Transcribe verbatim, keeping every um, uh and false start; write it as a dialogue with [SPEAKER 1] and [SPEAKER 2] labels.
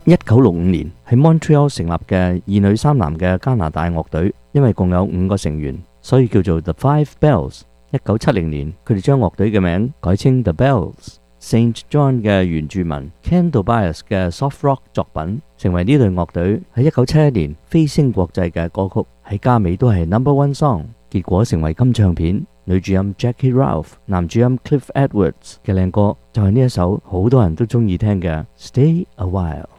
[SPEAKER 1] 一九六五年喺 Montreal 成立嘅二女三男嘅加拿大樂隊，因為共有五個成員，所以叫做 The Five Bells。一九七零年，佢哋將樂隊嘅名改稱 The Bells。Saint John 嘅原住民 Ken Tobias 嘅 soft rock 作品，成為呢隊樂隊喺一九七一年飛升國際嘅歌曲，喺加美都係 number one song， 結果成為金唱片。女主音 Jackie Ralph， 男主音 Cliff Edwards 嘅靚歌就係呢一首好多人都中意聽嘅 Stay a While。